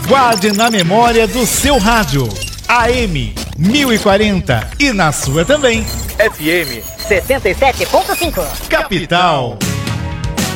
Guarde na memória do seu rádio. AM 1040 e na sua também. FM 77.5. Capital.